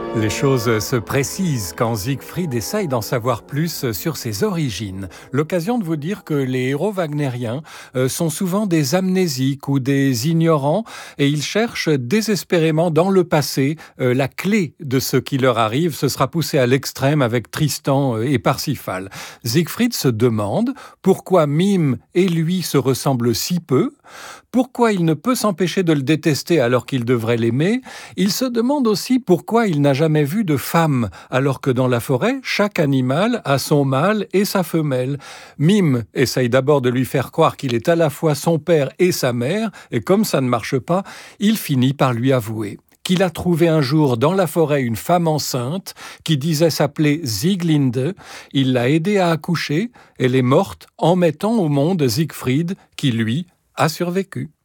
Les choses se précisent quand Siegfried essaye d'en savoir plus sur ses origines. L'occasion de vous dire que les héros wagnériens sont souvent des amnésiques ou des ignorants et ils cherchent désespérément dans le passé la clé de ce qui leur arrive. Ce sera poussé à l'extrême avec Tristan et Parsifal. Siegfried se demande pourquoi Mime et lui se ressemblent si peu, pourquoi il ne peut s'empêcher de le détester alors qu'il devrait l'aimer. Il se demande aussi pourquoi il n'a jamais vu de femme, alors que dans la forêt, chaque animal a son mâle et sa femelle. Mime essaye d'abord de lui faire croire qu'il est à la fois son père et sa mère, et comme ça ne marche pas, il finit par lui avouer qu'il a trouvé un jour dans la forêt une femme enceinte qui disait s'appeler Sieglinde. Il l'a aidée à accoucher. Elle est morte en mettant au monde Siegfried, qui lui a survécu.